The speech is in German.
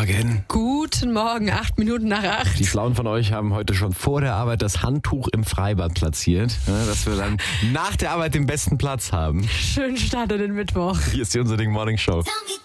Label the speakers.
Speaker 1: Morgen.
Speaker 2: Guten Morgen, 8 Minuten nach 8.
Speaker 1: Die Schlauen von euch haben heute schon vor der Arbeit das Handtuch im Freibad platziert, dass wir dann nach der Arbeit den besten Platz haben.
Speaker 2: Schönen Start in den Mittwoch.
Speaker 1: Hier ist die Unser Ding Morning Show.